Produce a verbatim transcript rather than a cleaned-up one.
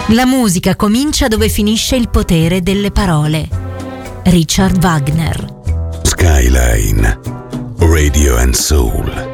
La musica comincia dove finisce il potere delle parole. Richard Wagner. Skyline Radio and Soul.